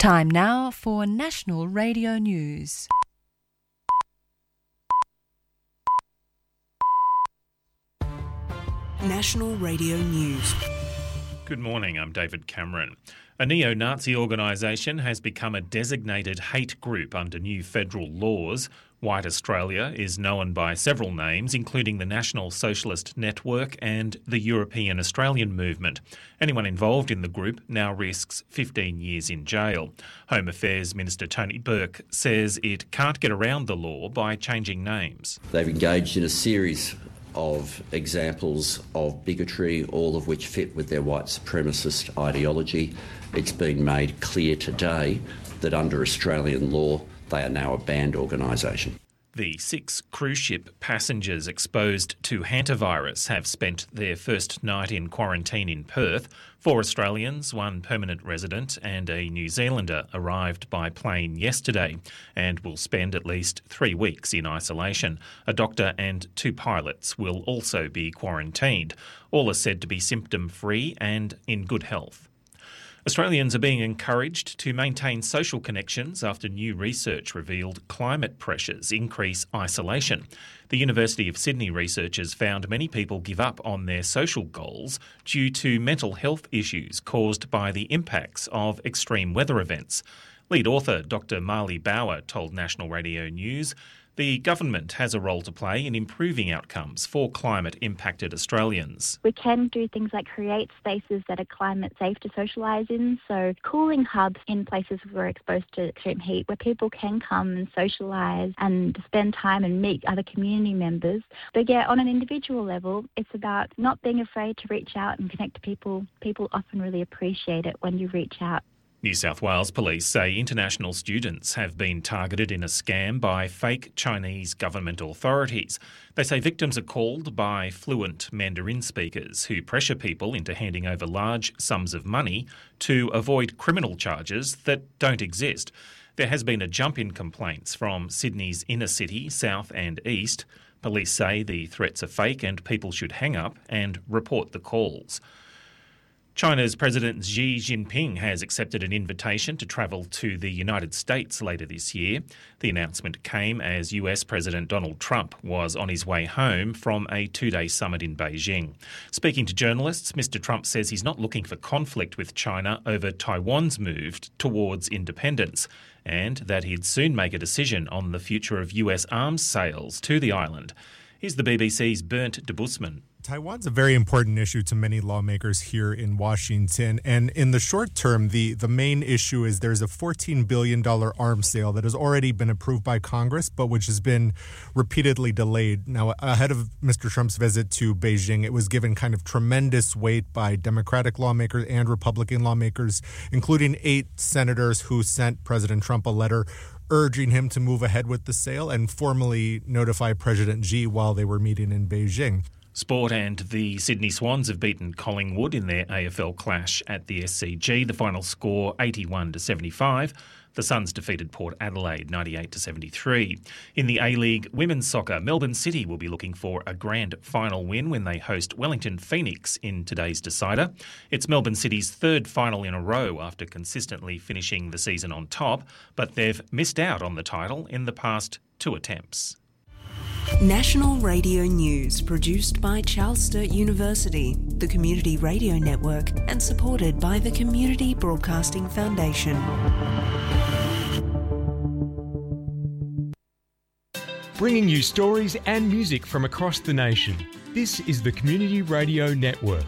Time now for National Radio News. National Radio News. Good morning, I'm David Cameron. A neo-Nazi organisation has become a designated hate group under new federal laws. White Australia is known by several names, including the National Socialist Network and the European Australian Movement. Anyone involved in the group now risks 15 years in jail. Home Affairs Minister Tony Burke says it can't get around the law by changing names. They've engaged in a series of examples of bigotry, all of which fit with their white supremacist ideology. It's been made clear today that under Australian law, they are now a banned organisation. The 6 cruise ship passengers exposed to hantavirus have spent their first night in quarantine in Perth. 4 Australians, 1 permanent resident and a New Zealander arrived by plane yesterday and will spend at least 3 weeks in isolation. A doctor and 2 pilots will also be quarantined. All are said to be symptom-free and in good health. Australians are being encouraged to maintain social connections after new research revealed climate pressures increase isolation. The University of Sydney researchers found many people give up on their social goals due to mental health issues caused by the impacts of extreme weather events. Lead author Dr. Marley Bauer told National Radio News the government has a role to play in improving outcomes for climate-impacted Australians. We can do things like create spaces that are climate safe to socialise in, so cooling hubs in places where we're exposed to extreme heat, where people can come and socialise and spend time and meet other community members. But yeah, on an individual level, it's about not being afraid to reach out and connect to people. People often really appreciate it when you reach out. New South Wales police say international students have been targeted in a scam by fake Chinese government authorities. They say victims are called by fluent Mandarin speakers who pressure people into handing over large sums of money to avoid criminal charges that don't exist. There has been a jump in complaints from Sydney's inner city, south and east. Police say the threats are fake and people should hang up and report the calls. China's President Xi Jinping has accepted an invitation to travel to the United States later this year. The announcement came as US President Donald Trump was on his way home from a 2-day summit in Beijing. Speaking to journalists, Mr. Trump says he's not looking for conflict with China over Taiwan's move towards independence, and that he'd soon make a decision on the future of US arms sales to the island. Here's the BBC's Bernd de Busman. Taiwan's a very important issue to many lawmakers here in Washington. And in the short term, the main issue is there's a $14 billion arms sale that has already been approved by Congress, but which has been repeatedly delayed. Now, ahead of Mr. Trump's visit to Beijing, it was given kind of tremendous weight by Democratic lawmakers and Republican lawmakers, including 8 senators who sent President Trump a letter urging him to move ahead with the sale and formally notify President Xi while they were meeting in Beijing. Sport and the Sydney Swans have beaten Collingwood in their AFL clash at the SCG. The final score 81-75. The Suns defeated Port Adelaide 98-73. In the A-League Women's Soccer, Melbourne City will be looking for a grand final win when they host Wellington Phoenix in today's decider. It's Melbourne City's 3rd final in a row after consistently finishing the season on top, but they've missed out on the title in the past 2 attempts. National Radio News, produced by Charles Sturt University, the Community Radio Network, and supported by the Community Broadcasting Foundation. Bringing you stories and music from across the nation. This is the Community Radio Network.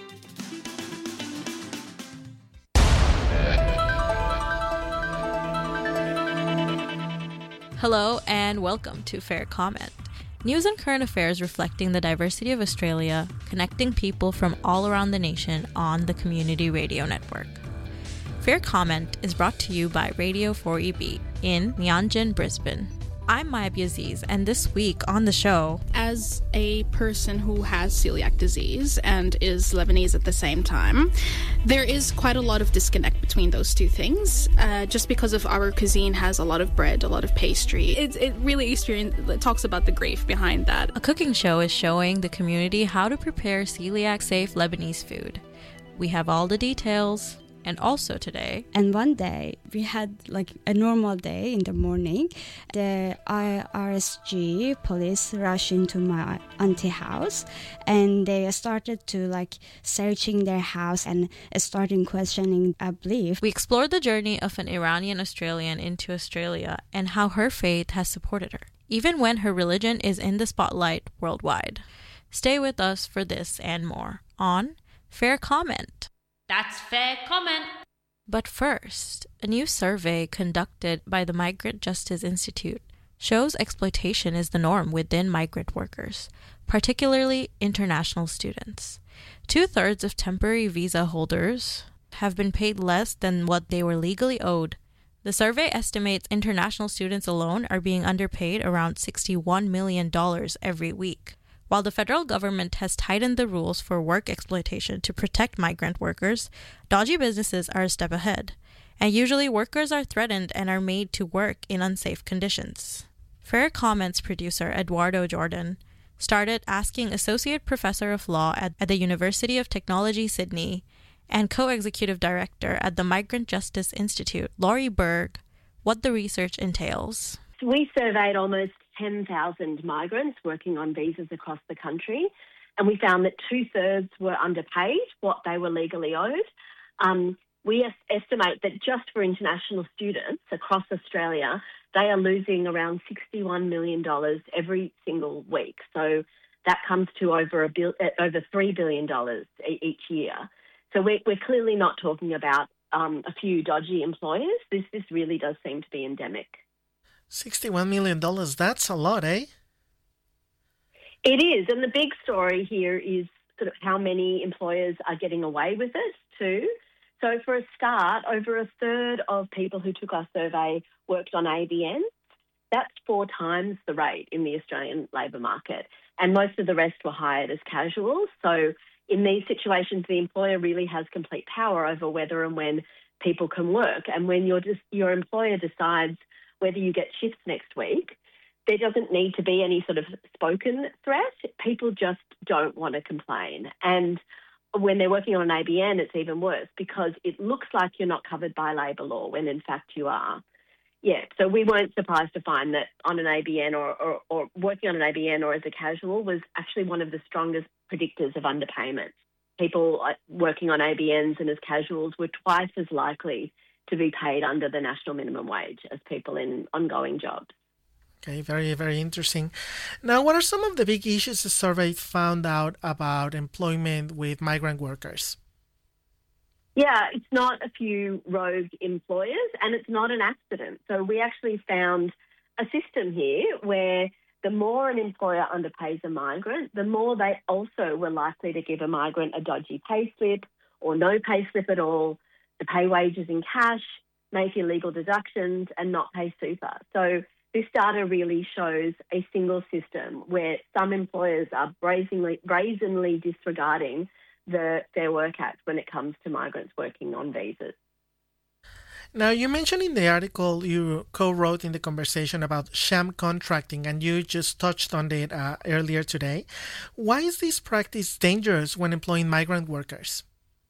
Hello and welcome to Fair Comment. News and current affairs reflecting the diversity of Australia, connecting people from all around the nation on the Community Radio Network. Fair Comment is brought to you by Radio 4EB in Meanjin, Brisbane. I'm Mayab Aziz, and this week on the show... As a person who has celiac disease and is Lebanese at the same time, there is quite a lot of disconnect between those two things, just because of our cuisine has a lot of bread, a lot of pastry. It really talks about the grief behind that. A cooking show is showing the community how to prepare celiac-safe Lebanese food. We have all the details And also today. And one day, we had like a normal day in the morning. The RSG police rushed into my auntie house and they started to like searching their house and starting questioning our belief. We explored the journey of an Iranian Australian into Australia and how her faith has supported her, even when her religion is in the spotlight worldwide. Stay with us for this and more on Fair Comment. That's Fair Comment. But first, a new survey conducted by the Migrant Justice Institute shows exploitation is the norm within migrant workers, particularly international students. 2/3 of temporary visa holders have been paid less than what they were legally owed. The survey estimates international students alone are being underpaid around $61 million every week. While the federal government has tightened the rules for work exploitation to protect migrant workers, dodgy businesses are a step ahead, and usually workers are threatened and are made to work in unsafe conditions. Fair Comment's producer Eduardo Jordan started asking Associate Professor of Law at the University of Technology, Sydney, and Co-Executive Director at the Migrant Justice Institute, Laurie Berg, what the research entails. We surveyed almost 10,000 migrants working on visas across the country, and we found that 2/3 were underpaid what they were legally owed. We estimate that just for international students across Australia, they are losing around $61 million every single week. So that comes to over $3 billion each year. So we're clearly not talking about a few dodgy employers. This really does seem to be endemic. $61 million, that's a lot, eh? It is. And the big story here is sort of how many employers are getting away with it too. So for a start, over 1/3 of people who took our survey worked on ABN. That's 4 times the rate in the Australian labour market. And most of the rest were hired as casuals. So in these situations, the employer really has complete power over whether and when people can work. And when your employer decides whether you get shifts next week, there doesn't need to be any sort of spoken threat. People just don't want to complain. And when they're working on an ABN, it's even worse because it looks like you're not covered by labour law when in fact you are. Yeah, so we weren't surprised to find that on an ABN or working on an ABN or as a casual was actually one of the strongest predictors of underpayment. People working on ABNs and as casuals were twice as likely to be paid under the national minimum wage as people in ongoing jobs. Okay, very, very interesting. Now, what are some of the big issues the survey found out about employment with migrant workers? Yeah, it's not a few rogue employers and it's not an accident. So we actually found a system here where the more an employer underpays a migrant, the more they also were likely to give a migrant a dodgy pay slip or no pay slip at all, to pay wages in cash, make illegal deductions and not pay super. So this data really shows a single system where some employers are brazenly disregarding the Fair Work Act when it comes to migrants working on visas. Now, you mentioned in the article you co-wrote in the conversation about sham contracting, and you just touched on it earlier today. Why is this practice dangerous when employing migrant workers?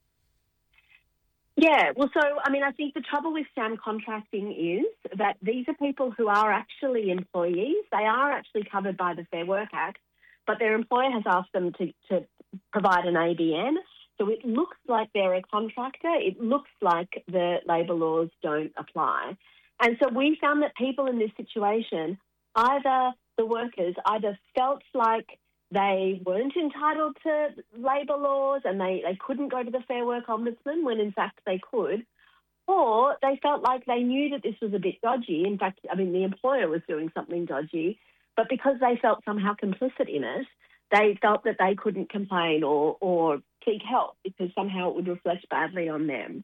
Yeah, well, so, I mean, I think the trouble with sham contracting is that these are people who are actually employees. They are actually covered by the Fair Work Act, but their employer has asked them to provide an ABN. So it looks like they're a contractor. It looks like the labour laws don't apply. And so we found that people in this situation, the workers either felt like they weren't entitled to labour laws and they couldn't go to the Fair Work Ombudsman when in fact they could, or they felt like they knew that this was a bit dodgy. In fact, I mean, the employer was doing something dodgy, but because they felt somehow complicit in it, they felt that they couldn't complain or seek help because somehow it would reflect badly on them.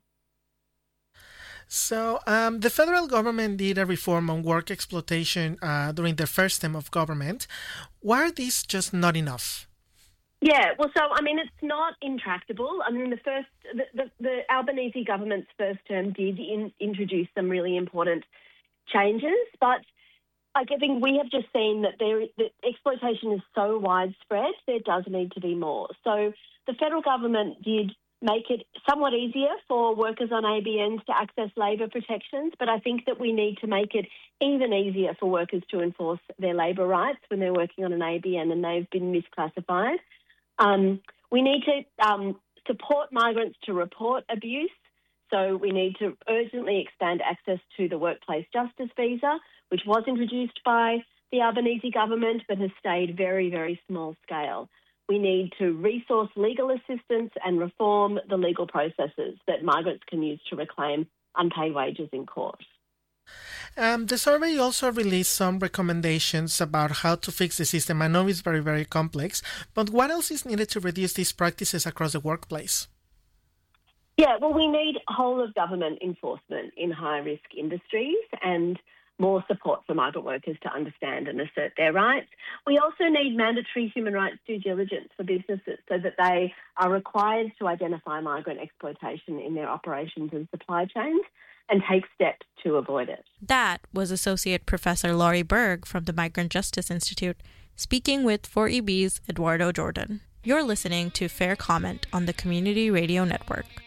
So the federal government did a reform on work exploitation during their first term of government. Why are these just not enough? Yeah, well, so, I mean, it's not intractable. I mean, the Albanese government's first term did introduce some really important changes, but I think we have just seen that that exploitation is so widespread, there does need to be more. So the federal government did make it somewhat easier for workers on ABNs to access labour protections, but I think that we need to make it even easier for workers to enforce their labour rights when they're working on an ABN and they've been misclassified. We need to support migrants to report abuse, so we need to urgently expand access to the Workplace Justice Visa, which was introduced by the Albanese government but has stayed very, very small scale. We need to resource legal assistance and reform the legal processes that migrants can use to reclaim unpaid wages in court. The survey also released some recommendations about how to fix the system. I know it's very, very complex, but what else is needed to reduce these practices across the workplace? Yeah, well, we need whole-of-government enforcement in high-risk industries and more support for migrant workers to understand and assert their rights. We also need mandatory human rights due diligence for businesses so that they are required to identify migrant exploitation in their operations and supply chains and take steps to avoid it. That was Associate Professor Laurie Berg from the Migrant Justice Institute, speaking with 4EB's Eduardo Jordan. You're listening to Fair Comment on the Community Radio Network.